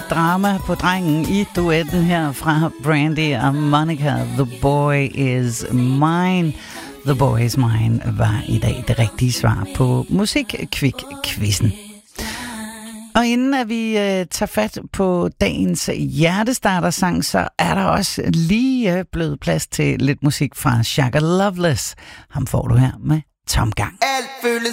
drama på drengen i duetten her fra Brandy og Monica. The Boy Is Mine. The Boy Is Mine var i dag det rigtige svar på Musikquiz-quizzen. Og inden at vi tager fat på dagens hjertestartersang, så er der også lige blevet plads til lidt musik fra Shaka Loveless. Ham får du her med Tomgang. Alt føles